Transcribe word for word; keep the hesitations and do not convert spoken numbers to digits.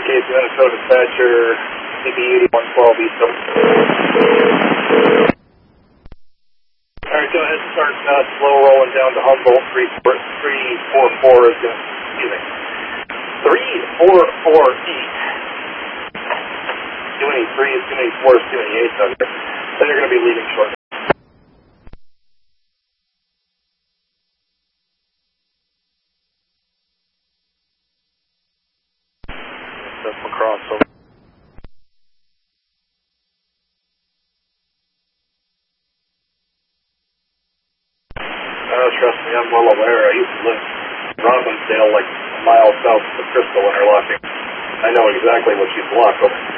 Case Minnesota dispatcher, C B eighty-one twelve East. Alright, go ahead and start uh, slow rolling down to Humboldt. three four four is going to, excuse me, three four four East. Too many threes, too many fours, too many eights out there. Then you're going to be leaving shortly. That's across over. Uh, trust me, I'm well aware. I used to live in Robbinsdale, like a mile south of Crystal Interlocking. I know exactly what she's blocked over.